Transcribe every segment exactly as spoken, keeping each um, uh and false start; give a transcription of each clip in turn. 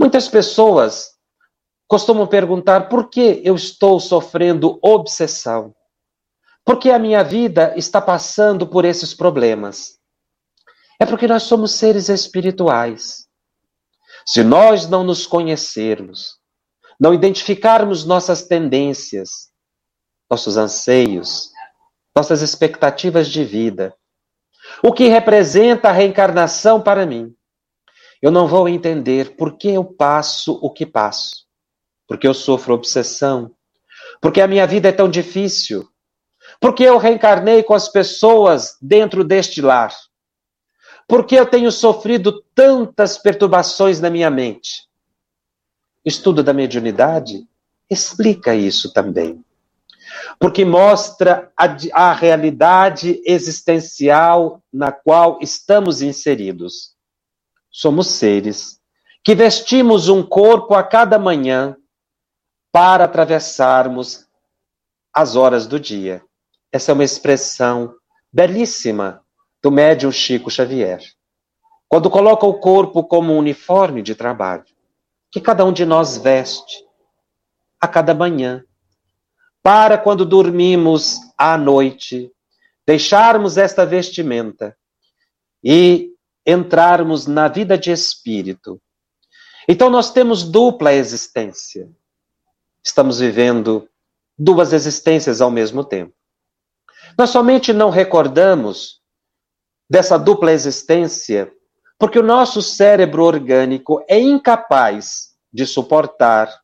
Muitas pessoas costumam perguntar por que eu estou sofrendo obsessão? Por que a minha vida está passando por esses problemas? É porque nós somos seres espirituais. Se nós não nos conhecermos, não identificarmos nossas tendências, nossos anseios, nossas expectativas de vida, o que representa a reencarnação para mim, eu não vou entender por que eu passo o que passo. Porque eu sofro obsessão. Porque a minha vida é tão difícil. Porque eu reencarnei com as pessoas dentro deste lar. Porque eu tenho sofrido tantas perturbações na minha mente. Estudo da mediunidade explica isso também. Porque mostra a, a realidade existencial na qual estamos inseridos. Somos seres que vestimos um corpo a cada manhã para atravessarmos as horas do dia. Essa é uma expressão belíssima do médium Chico Xavier. Quando coloca o corpo como um uniforme de trabalho, que cada um de nós veste a cada manhã, para quando dormimos à noite, deixarmos esta vestimenta e entrarmos na vida de espírito. Então nós temos dupla existência. Estamos vivendo duas existências ao mesmo tempo. Nós somente não recordamos dessa dupla existência porque o nosso cérebro orgânico é incapaz de suportar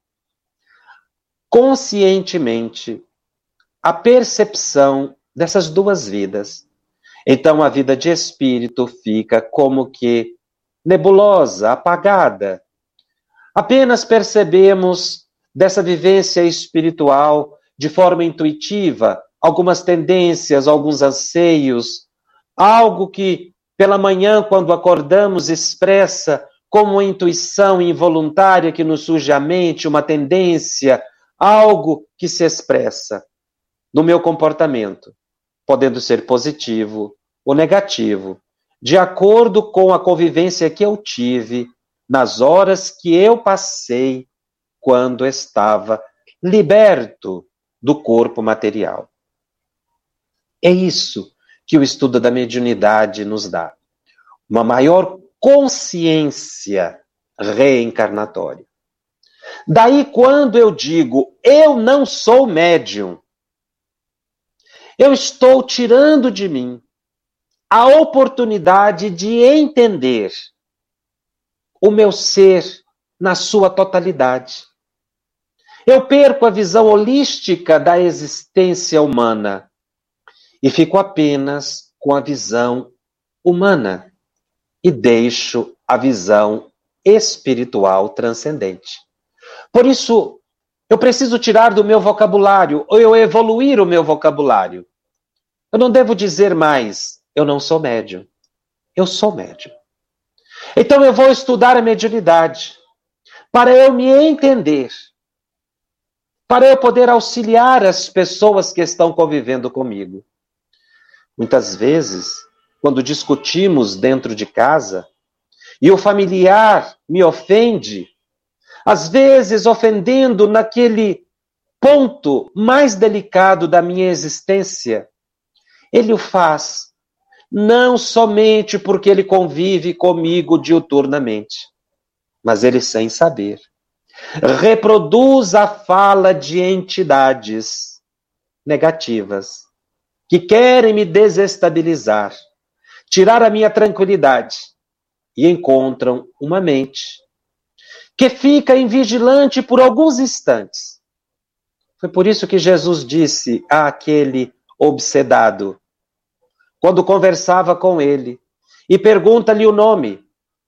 conscientemente a percepção dessas duas vidas. Então a vida de espírito fica como que nebulosa, apagada. Apenas percebemos dessa vivência espiritual de forma intuitiva, algumas tendências, alguns anseios, algo que pela manhã, quando acordamos, expressa como uma intuição involuntária que nos surge à mente, uma tendência, algo que se expressa no meu comportamento, podendo ser positivo ou negativo, de acordo com a convivência que eu tive nas horas que eu passei quando estava liberto do corpo material. É isso que o estudo da mediunidade nos dá. Uma maior consciência reencarnatória. Daí quando eu digo, eu não sou médium, eu estou tirando de mim a oportunidade de entender o meu ser na sua totalidade. Eu perco a visão holística da existência humana e fico apenas com a visão humana e deixo a visão espiritual transcendente. Por isso, eu preciso tirar do meu vocabulário, ou eu evoluir o meu vocabulário. Eu não devo dizer mais, eu não sou médium. Eu sou médium. Então eu vou estudar a mediunidade, para eu me entender, para eu poder auxiliar as pessoas que estão convivendo comigo. Muitas vezes, quando discutimos dentro de casa, e o familiar me ofende, às vezes ofendendo naquele ponto mais delicado da minha existência, ele o faz não somente porque ele convive comigo diuturnamente, mas ele sem saber reproduz a fala de entidades negativas que querem me desestabilizar, tirar a minha tranquilidade e encontram uma mente que fica invigilante por alguns instantes. Foi por isso que Jesus disse àquele obsedado, quando conversava com ele, e pergunta-lhe o nome.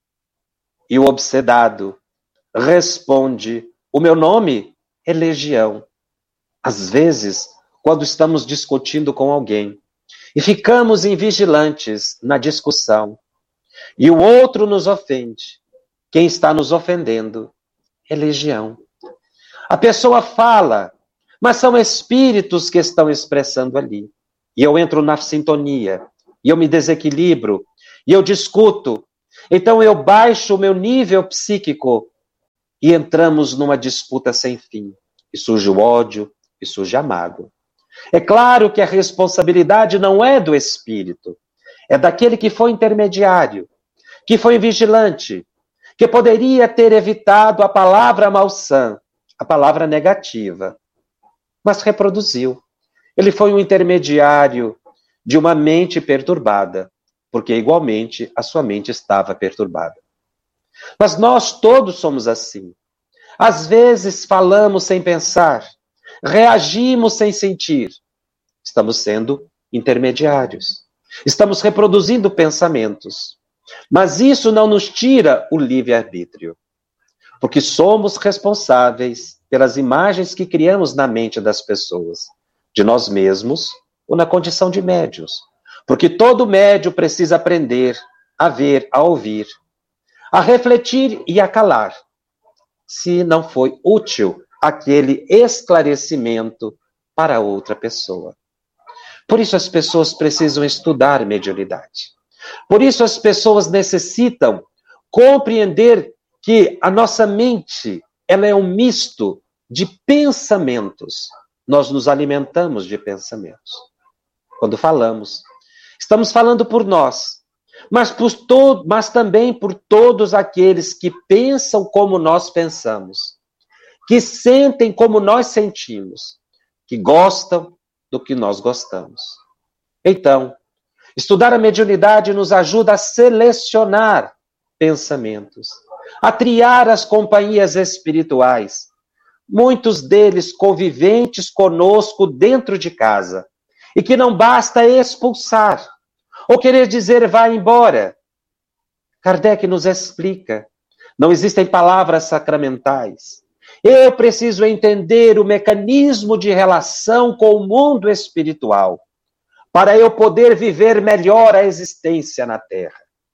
E o obsedado responde, o meu nome é Legião. Às vezes, quando estamos discutindo com alguém, e ficamos invigilantes na discussão, e o outro nos ofende, quem está nos ofendendo é Legião. A pessoa fala, mas são espíritos que estão expressando ali. E eu entro na sintonia, e eu me desequilibro, e eu discuto. Então eu baixo o meu nível psíquico e entramos numa disputa sem fim. E surge o ódio, e surge a mágoa. É claro que a responsabilidade não é do espírito, é daquele que foi intermediário, que foi vigilante, que poderia ter evitado a palavra malsã, a palavra negativa, mas reproduziu. Ele foi um intermediário de uma mente perturbada, porque igualmente a sua mente estava perturbada. Mas nós todos somos assim. Às vezes falamos sem pensar, reagimos sem sentir. Estamos sendo intermediários. Estamos reproduzindo pensamentos. Mas isso não nos tira o livre-arbítrio, porque somos responsáveis pelas imagens que criamos na mente das pessoas, de nós mesmos ou na condição de médios. Porque todo médio precisa aprender a ver, a ouvir, a refletir e a calar, se não foi útil aquele esclarecimento para outra pessoa. Por isso as pessoas precisam estudar mediunidade. Por isso as pessoas necessitam compreender que a nossa mente, ela é um misto de pensamentos. Nós nos alimentamos de pensamentos. Quando falamos, estamos falando por nós, mas, por to- mas também por todos aqueles que pensam como nós pensamos, que sentem como nós sentimos, que gostam do que nós gostamos. Então, estudar a mediunidade nos ajuda a selecionar pensamentos, a triar as companhias espirituais, muitos deles conviventes conosco dentro de casa, e que não basta expulsar, ou querer dizer vá embora. Kardec nos explica, não existem palavras sacramentais. Eu preciso entender o mecanismo de relação com o mundo espiritual, para eu poder viver melhor a existência na Terra.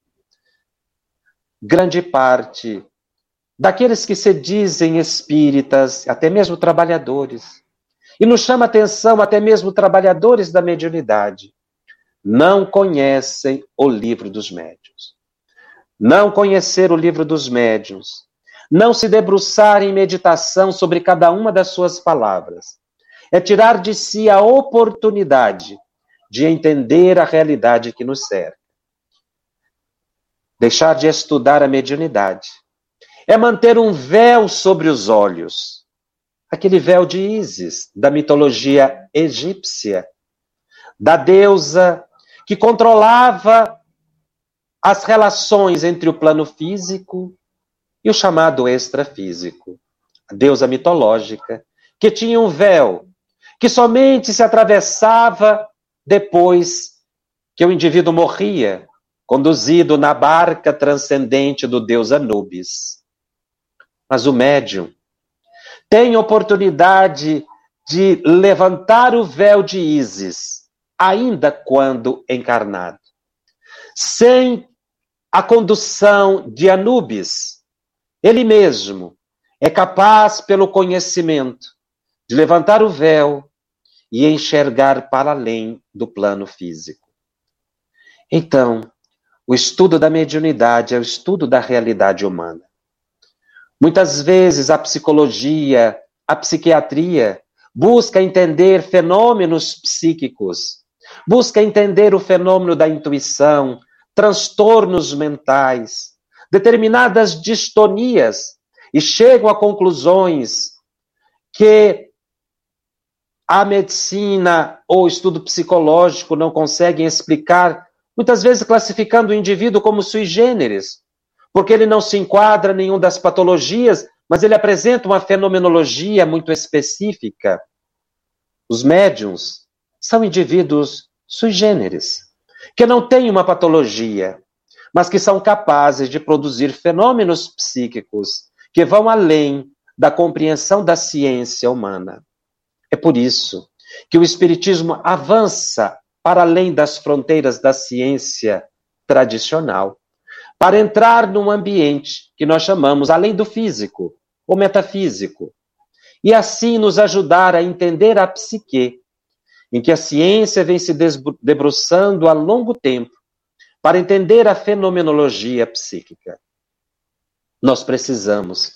Grande parte daqueles que se dizem espíritas, até mesmo trabalhadores, e nos chama a atenção até mesmo trabalhadores da mediunidade, não conhecem o livro dos médiuns. Não conhecer o livro dos médiuns, não se debruçar em meditação sobre cada uma das suas palavras, é tirar de si a oportunidade de entender a realidade que nos cerca. Deixar de estudar a mediunidade é manter um véu sobre os olhos, aquele véu de Ísis, da mitologia egípcia, da deusa que controlava as relações entre o plano físico e o chamado extrafísico. A deusa mitológica, que tinha um véu, que somente se atravessava depois que o indivíduo morria, conduzido na barca transcendente do deus Anubis. Mas o médium tem oportunidade de levantar o véu de Ísis, ainda quando encarnado. Sem a condução de Anubis, ele mesmo é capaz, pelo conhecimento, de levantar o véu e enxergar para além do plano físico. Então, o estudo da mediunidade é o estudo da realidade humana. Muitas vezes a psicologia, a psiquiatria, busca entender fenômenos psíquicos, busca entender o fenômeno da intuição, transtornos mentais, determinadas distonias, e chegam a conclusões que a medicina ou o estudo psicológico não conseguem explicar, muitas vezes classificando o indivíduo como sui generis, porque ele não se enquadra em nenhuma das patologias, mas ele apresenta uma fenomenologia muito específica. Os médiuns são indivíduos sui generis, que não têm uma patologia, mas que são capazes de produzir fenômenos psíquicos que vão além da compreensão da ciência humana. É por isso que o Espiritismo avança para além das fronteiras da ciência tradicional, para entrar num ambiente que nós chamamos além do físico, ou metafísico, e assim nos ajudar a entender a psique, em que a ciência vem se debruçando há longo tempo, para entender a fenomenologia psíquica. Nós precisamos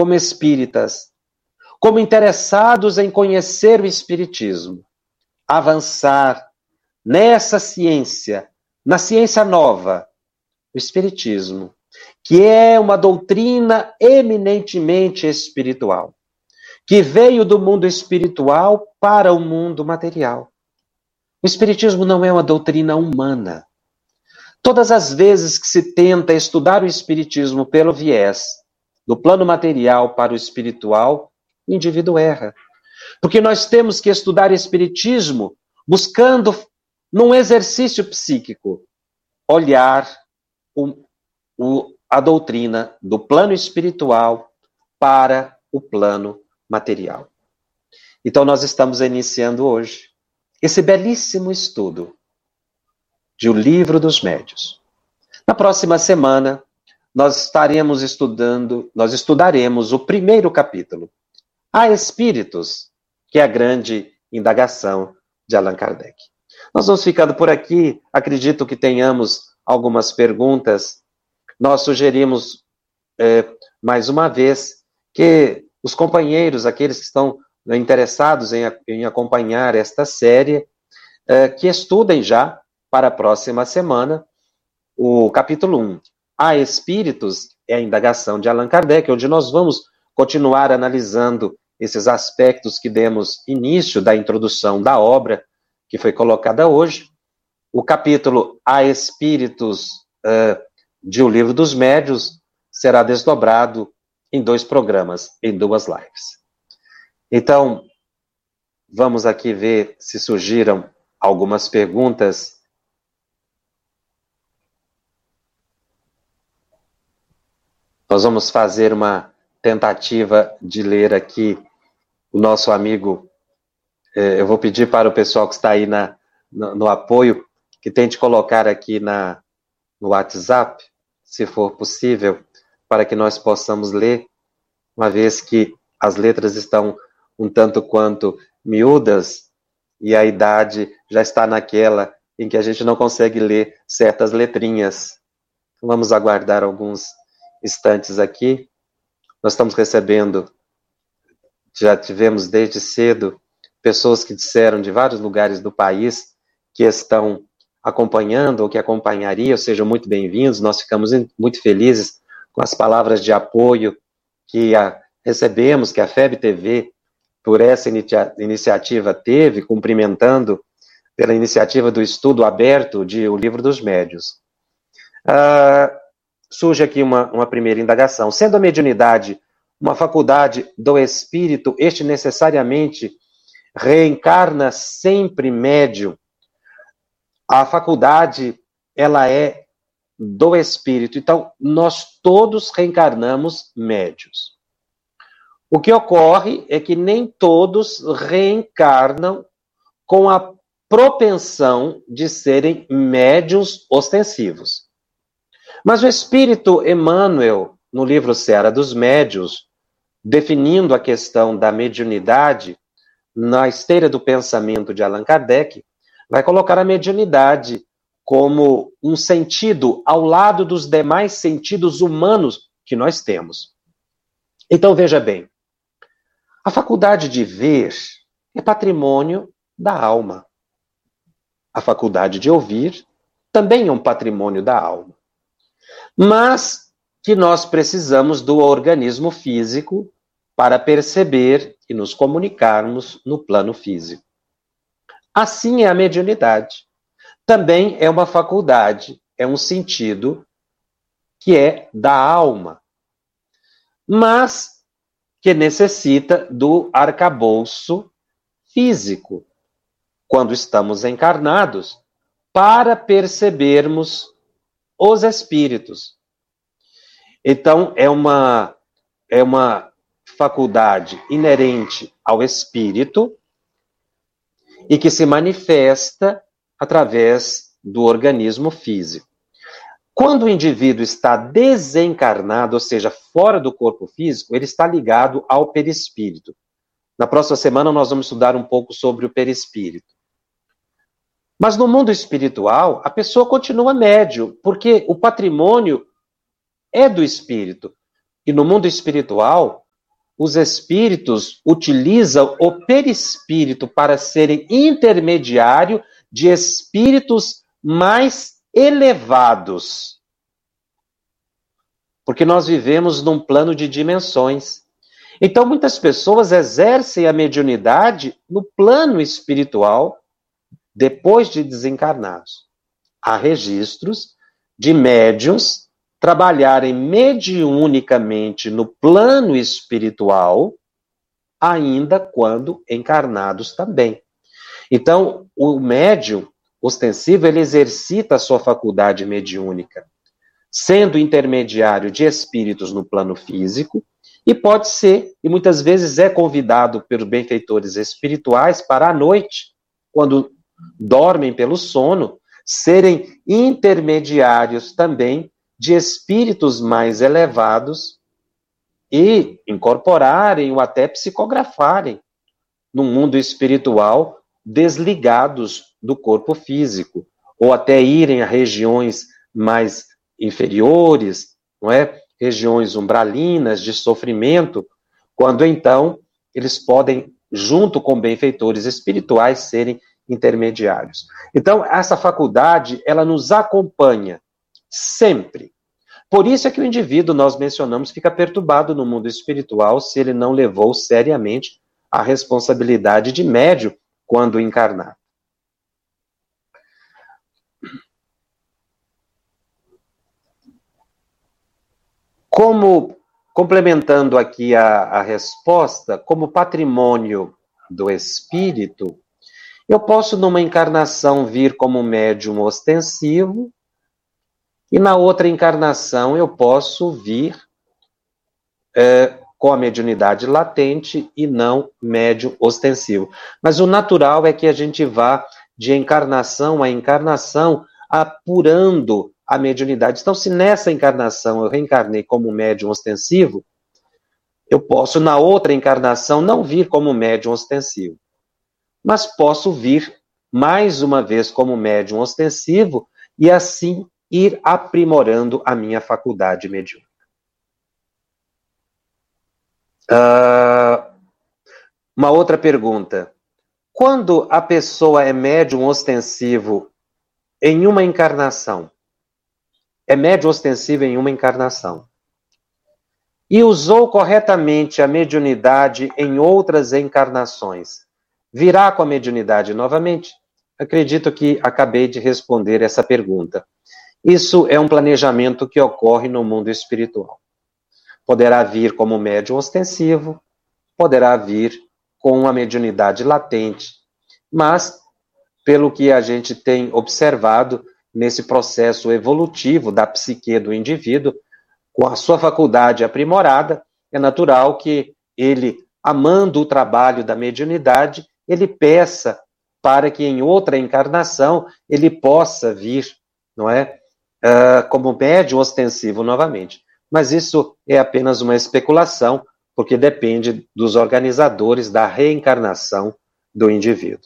como espíritas, como interessados em conhecer o espiritismo, avançar nessa ciência, na ciência nova, o espiritismo, que é uma doutrina eminentemente espiritual, que veio do mundo espiritual para o mundo material. O espiritismo não é uma doutrina humana. Todas as vezes que se tenta estudar o espiritismo pelo viés do plano material para o espiritual, o indivíduo erra. Porque nós temos que estudar espiritismo buscando, num exercício psíquico, olhar o, o, a doutrina do plano espiritual para o plano material. Então nós estamos iniciando hoje esse belíssimo estudo de O Livro dos Médiuns. Na próxima semana, nós estaremos estudando, nós estudaremos o primeiro capítulo, Há Espíritos, que é a grande indagação de Allan Kardec. Nós vamos ficando por aqui, acredito que tenhamos algumas perguntas. Nós sugerimos, é, mais uma vez, que os companheiros, aqueles que estão interessados em, em acompanhar esta série, é, que estudem já, para a próxima semana, o capítulo um. Há Espíritos, é a indagação de Allan Kardec, onde nós vamos continuar analisando esses aspectos que demos início da introdução da obra, que foi colocada hoje. O capítulo Há Espíritos uh, de O Livro dos Médiuns será desdobrado em dois programas, em duas lives. Então, vamos aqui ver se surgiram algumas perguntas. Nós vamos fazer uma tentativa de ler aqui o nosso amigo. Eu vou pedir para o pessoal que está aí na, no, no apoio, que tente colocar aqui na, no WhatsApp, se for possível, para que nós possamos ler, uma vez que as letras estão um tanto quanto miúdas e a idade já está naquela em que a gente não consegue ler certas letrinhas. Vamos aguardar alguns instantes aqui. Nós estamos recebendo, já tivemos desde cedo, pessoas que disseram de vários lugares do país que estão acompanhando ou que acompanhariam, sejam muito bem-vindos. Nós ficamos muito felizes com as palavras de apoio que a, recebemos, que a F E B T V, por essa inicia, iniciativa teve, cumprimentando pela iniciativa do estudo aberto de O Livro dos Médiuns. Ah, surge aqui uma, uma primeira indagação. Sendo a mediunidade uma faculdade do espírito, este necessariamente reencarna sempre médium. A faculdade, ela é do espírito. Então, nós todos reencarnamos médios. O que ocorre é que nem todos reencarnam com a propensão de serem médiuns ostensivos. Mas o Espírito Emmanuel, no livro Seara dos Médiuns, definindo a questão da mediunidade, na esteira do pensamento de Allan Kardec, vai colocar a mediunidade como um sentido ao lado dos demais sentidos humanos que nós temos. Então, veja bem, a faculdade de ver é patrimônio da alma. A faculdade de ouvir também é um patrimônio da alma. Mas que nós precisamos do organismo físico para perceber e nos comunicarmos no plano físico. Assim é a mediunidade. Também é uma faculdade, é um sentido que é da alma, mas que necessita do arcabouço físico, quando estamos encarnados, para percebermos os espíritos. Então, é uma, é uma faculdade inerente ao espírito e que se manifesta através do organismo físico. Quando o indivíduo está desencarnado, ou seja, fora do corpo físico, ele está ligado ao perispírito. Na próxima semana nós vamos estudar um pouco sobre o perispírito. Mas no mundo espiritual, a pessoa continua médium, porque o patrimônio é do espírito. E no mundo espiritual, os espíritos utilizam o perispírito para serem intermediário de espíritos mais elevados. Porque nós vivemos num plano de dimensões. Então, muitas pessoas exercem a mediunidade no plano espiritual depois de desencarnados. Há registros de médiuns trabalharem mediunicamente no plano espiritual, ainda quando encarnados também. Então, o médium ostensivo, ele exercita a sua faculdade mediúnica, sendo intermediário de espíritos no plano físico, e pode ser, e muitas vezes é convidado pelos benfeitores espirituais para à noite, quando dormem pelo sono, serem intermediários também de espíritos mais elevados e incorporarem ou até psicografarem no mundo espiritual, desligados do corpo físico, ou até irem a regiões mais inferiores, não é? Regiões umbralinas de sofrimento, quando então eles podem, junto com benfeitores espirituais, serem intermediários. Então, essa faculdade, ela nos acompanha sempre. Por isso é que o indivíduo, nós mencionamos, fica perturbado no mundo espiritual se ele não levou seriamente a responsabilidade de médium quando encarnar. Como, complementando aqui a, a resposta, como patrimônio do espírito, eu posso numa encarnação vir como médium ostensivo, e na outra encarnação eu posso vir é, com a mediunidade latente e não médium ostensivo. Mas o natural é que a gente vá de encarnação a encarnação apurando a mediunidade. Então, se nessa encarnação eu reencarnei como médium ostensivo, eu posso na outra encarnação não vir como médium ostensivo, mas posso vir mais uma vez como médium ostensivo e assim ir aprimorando a minha faculdade mediúnica. Uh, uma outra pergunta. Quando a pessoa é médium ostensivo em uma encarnação, é médium ostensivo em uma encarnação, e usou corretamente a mediunidade em outras encarnações, virá com a mediunidade novamente? Acredito que acabei de responder essa pergunta. Isso é um planejamento que ocorre no mundo espiritual. Poderá vir como médium ostensivo, poderá vir com a mediunidade latente, mas, pelo que a gente tem observado nesse processo evolutivo da psique do indivíduo, com a sua faculdade aprimorada, é natural que ele, amando o trabalho da mediunidade, ele peça para que em outra encarnação ele possa vir, não é, uh, como médium ostensivo novamente. Mas isso é apenas uma especulação, porque depende dos organizadores da reencarnação do indivíduo.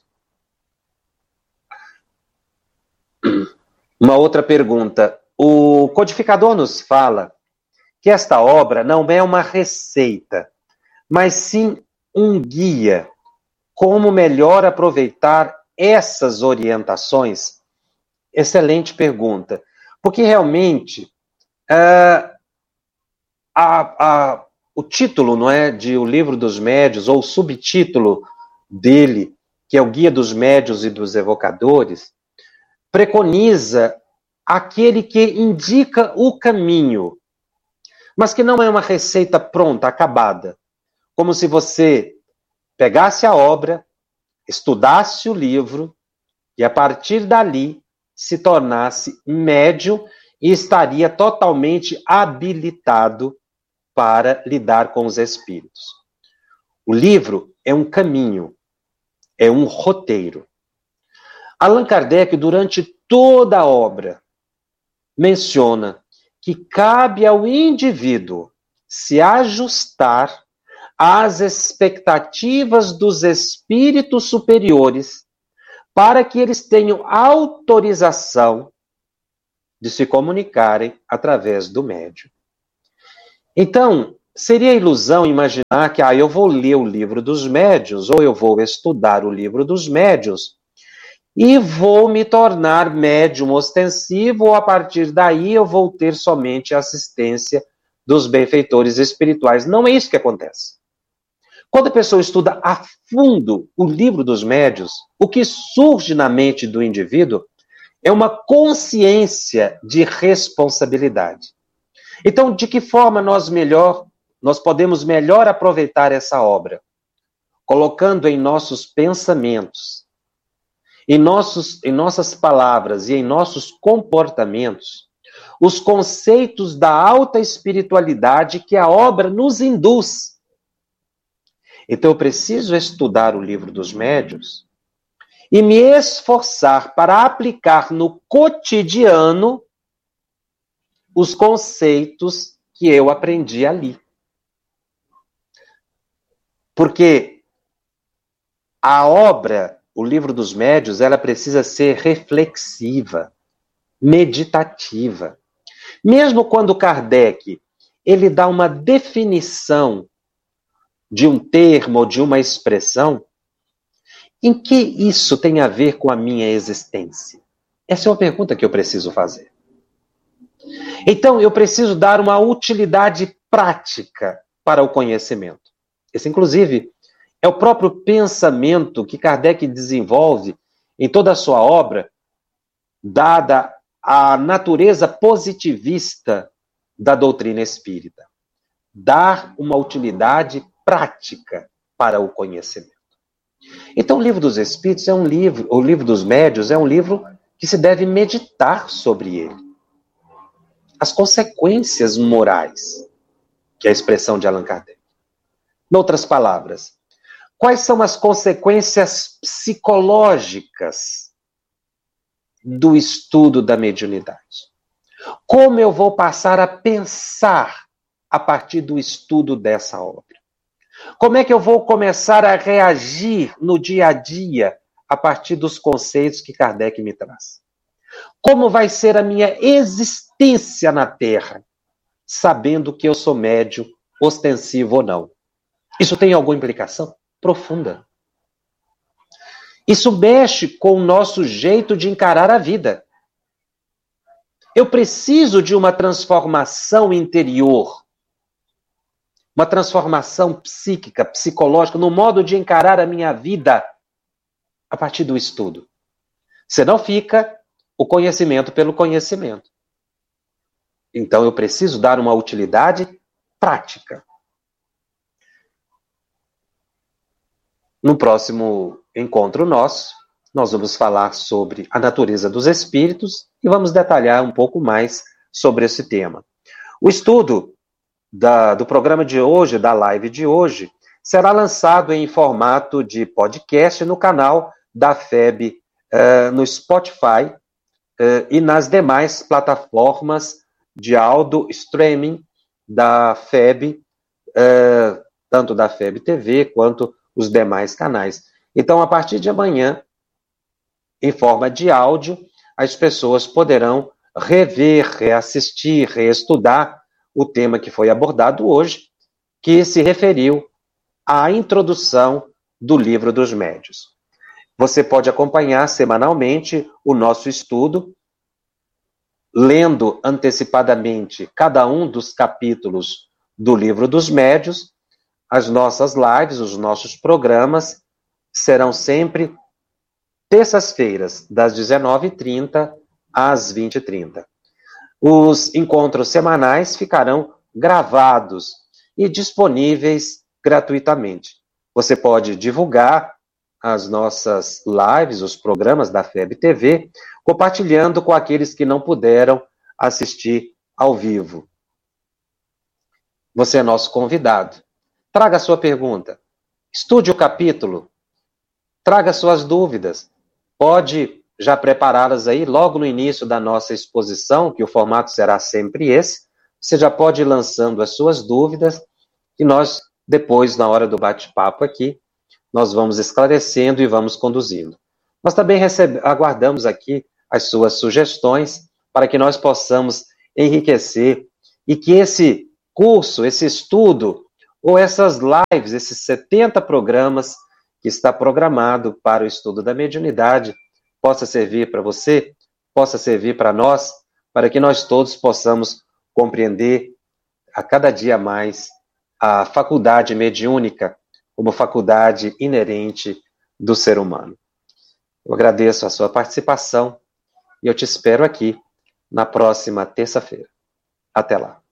Uma outra pergunta. O codificador nos fala que esta obra não é uma receita, mas sim um guia. Como melhor aproveitar essas orientações? Excelente pergunta. Porque realmente uh, a, a, o título, não é, de O Livro dos Médiuns, ou o subtítulo dele, que é o Guia dos Médiuns e dos Evocadores, preconiza aquele que indica o caminho, mas que não é uma receita pronta, acabada. Como se você pegasse a obra, estudasse o livro e a partir dali se tornasse médium e estaria totalmente habilitado para lidar com os espíritos. O livro é um caminho, é um roteiro. Allan Kardec, durante toda a obra, menciona que cabe ao indivíduo se ajustar às expectativas dos espíritos superiores para que eles tenham autorização de se comunicarem através do médium. Então, seria ilusão imaginar que ah, eu vou ler o livro dos médiuns, ou eu vou estudar o livro dos médiuns, e vou me tornar médium ostensivo, ou a partir daí eu vou ter somente a assistência dos benfeitores espirituais. Não é isso que acontece. Quando a pessoa estuda a fundo o livro dos médiuns, o que surge na mente do indivíduo é uma consciência de responsabilidade. Então, de que forma nós melhor, nós podemos melhor aproveitar essa obra? Colocando em nossos pensamentos, em, nossos, em nossas palavras e em nossos comportamentos, os conceitos da alta espiritualidade que a obra nos induz. Então, eu preciso estudar o livro dos médiuns e me esforçar para aplicar no cotidiano os conceitos que eu aprendi ali. Porque a obra, o livro dos médiuns, ela precisa ser reflexiva, meditativa. Mesmo quando Kardec, ele dá uma definição de um termo ou de uma expressão, em que isso tem a ver com a minha existência? Essa é uma pergunta que eu preciso fazer. Então, eu preciso dar uma utilidade prática para o conhecimento. Esse, inclusive, é o próprio pensamento que Kardec desenvolve em toda a sua obra, dada a natureza positivista da doutrina espírita. Dar uma utilidade prática para o conhecimento. Então, o Livro dos Espíritos é um livro, o Livro dos Médiuns é um livro que se deve meditar sobre ele. As consequências morais, que é a expressão de Allan Kardec. Em outras palavras, quais são as consequências psicológicas do estudo da mediunidade? Como eu vou passar a pensar a partir do estudo dessa obra? Como é que eu vou começar a reagir no dia a dia a partir dos conceitos que Kardec me traz? Como vai ser a minha existência na Terra, sabendo que eu sou médium, ostensivo ou não? Isso tem alguma implicação profunda. Isso mexe com o nosso jeito de encarar a vida. Eu preciso de uma transformação interior, uma transformação psíquica, psicológica, no modo de encarar a minha vida a partir do estudo. Senão fica o conhecimento pelo conhecimento. Então eu preciso dar uma utilidade prática. No próximo encontro nosso, nós vamos falar sobre a natureza dos espíritos e vamos detalhar um pouco mais sobre esse tema. O estudo da, do programa de hoje, da live de hoje, será lançado em formato de podcast no canal da F E B, uh, no Spotify uh, e nas demais plataformas de áudio streaming da F E B, uh, tanto da F E B T V quanto os demais canais. Então, a partir de amanhã, em forma de áudio, as pessoas poderão rever, reassistir, reestudar o tema que foi abordado hoje, que se referiu à introdução do Livro dos Médiuns. Você pode acompanhar semanalmente o nosso estudo, lendo antecipadamente cada um dos capítulos do Livro dos Médiuns. As nossas lives, os nossos programas serão sempre terças-feiras, das dezenove e trinta às vinte e trinta. Os encontros semanais ficarão gravados e disponíveis gratuitamente. Você pode divulgar as nossas lives, os programas da F E B T V, compartilhando com aqueles que não puderam assistir ao vivo. Você é nosso convidado. Traga a sua pergunta, estude o capítulo, traga suas dúvidas. Pode já prepará-las aí logo no início da nossa exposição, que o formato será sempre esse. Você já pode ir lançando as suas dúvidas e nós, depois, na hora do bate-papo aqui, nós vamos esclarecendo e vamos conduzindo. Nós também recebe... aguardamos aqui as suas sugestões para que nós possamos enriquecer e que esse curso, esse estudo, ou essas lives, esses setenta programas que está programado para o estudo da mediunidade, possa servir para você, possa servir para nós, para que nós todos possamos compreender a cada dia mais a faculdade mediúnica como faculdade inerente do ser humano. Eu agradeço a sua participação e eu te espero aqui na próxima terça-feira. Até lá.